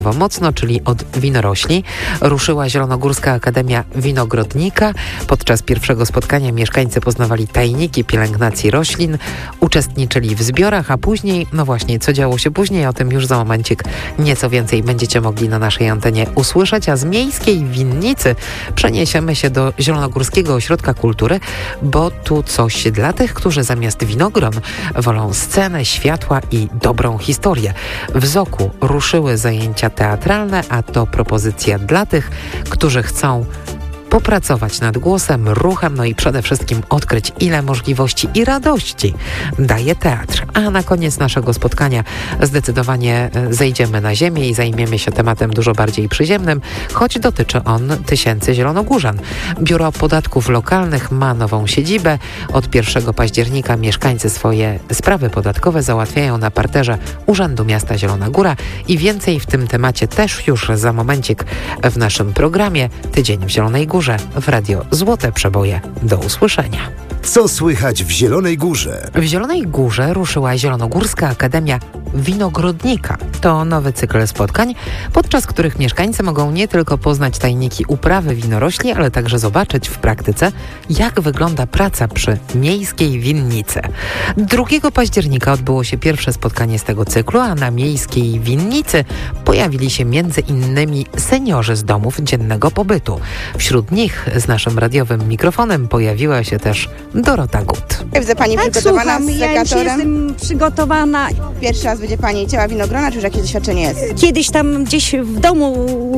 Mocno, czyli od winorośli, ruszyła Zielonogórska Akademia Winogrodnika. Podczas pierwszego spotkania mieszkańcy poznawali tajniki pielęgnacji roślin, uczestniczyli w zbiorach, a później, no właśnie, co działo się później, o tym już za momencik nieco więcej będziecie mogli na naszej antenie usłyszeć, a z miejskiej winnicy przeniesiemy się do Zielonogórskiego Ośrodka Kultury, bo tu coś dla tych, którzy zamiast winogron wolą scenę, światła i dobrą historię. W Zoku ruszyły zajęcia teatralne, a to propozycja dla tych, którzy chcą popracować nad głosem, ruchem, no i przede wszystkim odkryć, ile możliwości i radości daje teatr. A na koniec naszego spotkania zdecydowanie zejdziemy na ziemię i zajmiemy się tematem dużo bardziej przyziemnym, choć dotyczy on tysięcy zielonogórzan. Biuro Podatków Lokalnych ma nową siedzibę. Od 1 października mieszkańcy swoje sprawy podatkowe załatwiają na parterze Urzędu Miasta Zielona Góra i więcej w tym temacie też już za momencik w naszym programie Tydzień w Zielonej Górze w Radio Złote Przeboje. Do usłyszenia. Co słychać w Zielonej Górze? W Zielonej Górze ruszyła Zielonogórska Akademia Winogrodnika. To nowy cykl spotkań, podczas których mieszkańcy mogą nie tylko poznać tajniki uprawy winorośli, ale także zobaczyć w praktyce, jak wygląda praca przy miejskiej winnicy. 2 października odbyło się pierwsze spotkanie z tego cyklu, a na miejskiej winnicy pojawili się m.in. seniorzy z domów dziennego pobytu. Wśród nich z naszym radiowym mikrofonem pojawiła się też Dorota Gut. Widzę Pani przygotowana z sekatorem. Ja już jestem przygotowana. Pierwszy raz będzie Pani cięła winogrona, czy już jakieś doświadczenie jest? Kiedyś tam gdzieś w domu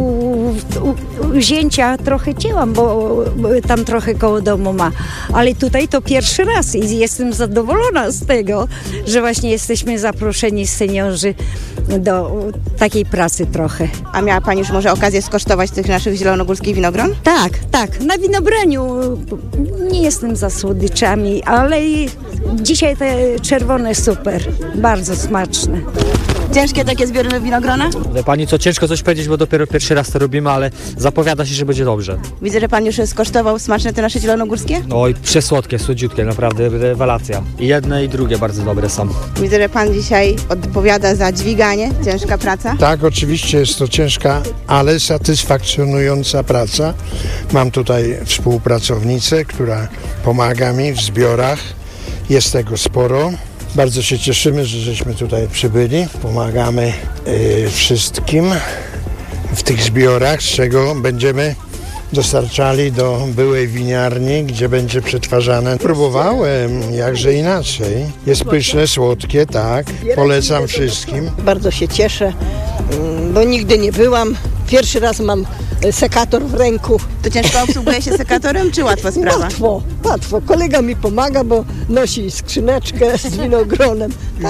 u zięcia trochę cięłam, bo tam trochę koło domu ma. Ale tutaj to pierwszy raz i jestem zadowolona z tego, że właśnie jesteśmy zaproszeni seniorzy do takiej pracy trochę. A miała Pani już może okazję skosztować tych naszych zielonogórskich winogron? Tak. Na winobraniu nie jestem za słodyczami, ale dzisiaj te czerwone super, bardzo smaczne. Ciężkie takie zbiory winogrona? Pani, co ciężko coś powiedzieć, bo dopiero pierwszy raz to robimy, ale zapowiada się, że będzie dobrze. Widzę, że Pan już skosztował smaczne te nasze zielonogórskie? Oj, przesłodkie, słodziutkie, naprawdę rewelacja. I jedne i drugie bardzo dobre są. Widzę, że Pan dzisiaj odpowiada za dźwiganie, ciężka praca. Tak, oczywiście jest to ciężka, ale satysfakcjonująca praca. Mam tutaj współpracownicę, która pomaga mi w zbiorach. Jest tego sporo. Bardzo się cieszymy, że żeśmy tutaj przybyli. Pomagamy wszystkim w tych zbiorach, z czego będziemy dostarczali do byłej winiarni, gdzie będzie przetwarzane. Próbowałem, jakże inaczej. Jest pyszne, słodkie, tak. Polecam wszystkim. Bardzo się cieszę, bo nigdy nie byłam. Pierwszy raz mam sekator w ręku. To ciężko obsługuje się sekatorem, czy łatwa sprawa? Łatwo. Kolega mi pomaga, bo nosi skrzyneczkę z winogronem.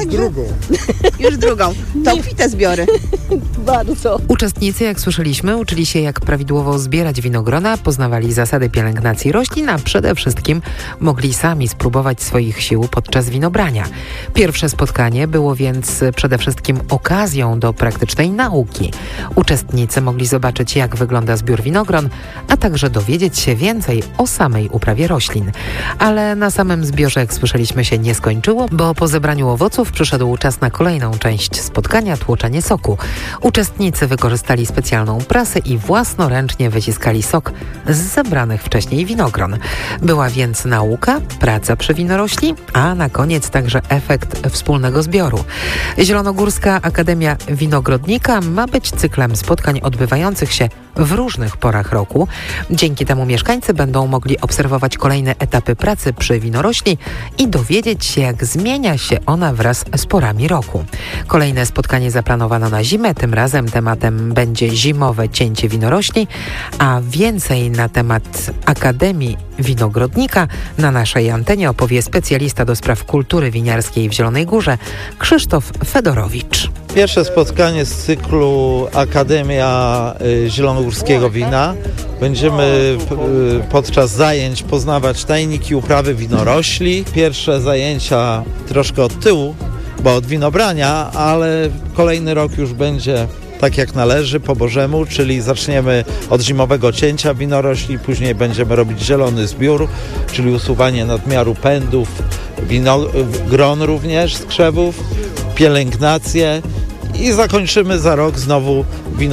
Już drugą. To obfite zbiory. Bardzo. Uczestnicy, jak słyszeliśmy, uczyli się, jak prawidłowo zbierać winogrona, poznawali zasady pielęgnacji roślin, a przede wszystkim mogli sami spróbować swoich sił podczas winobrania. Pierwsze spotkanie było więc przede wszystkim okazją do praktycznej nauki. Uczestnicy mogli zobaczyć, jak wygląda zbiór winogron, a także dowiedzieć się więcej o samej uprawie roślin. Ale na samym zbiorze, jak słyszeliśmy, się nie skończyło, bo po zebraniu owoców przyszedł czas na kolejną część spotkania, tłoczenie soku. Uczestnicy wykorzystali specjalną prasę i własnoręcznie wyciskali sok z zebranych wcześniej winogron. Była więc nauka, praca przy winorośli, a na koniec także efekt wspólnego zbioru. Zielonogórska Akademia Winogrodnika ma być cyklem spotkań odbywających się w różnych porach roku. Dzięki temu mieszkańcy będą mogli obserwować kolejne etapy pracy przy winorośli i dowiedzieć się, jak zmienia się ona wraz z porami roku. Kolejne spotkanie zaplanowano na zimę. Tym razem tematem będzie zimowe cięcie winorośli, a więcej na temat Akademii Winogrodnika na naszej antenie opowie specjalista do spraw kultury winiarskiej w Zielonej Górze Krzysztof Fedorowicz. Pierwsze spotkanie z cyklu Akademia Zielonogórskiego Wina. Będziemy podczas zajęć poznawać tajniki uprawy winorośli. Pierwsze zajęcia troszkę od tyłu, bo od winobrania, ale kolejny rok już będzie tak jak należy, po Bożemu, czyli zaczniemy od zimowego cięcia winorośli, później będziemy robić zielony zbiór, czyli usuwanie nadmiaru pędów, gron również z krzewów, pielęgnację i zakończymy za rok znowu